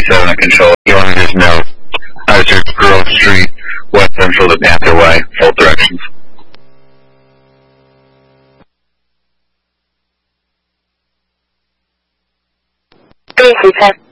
37 at control. You want to just know. Archer, Grove Street, West Central to Panther Way, full directions. BC 10.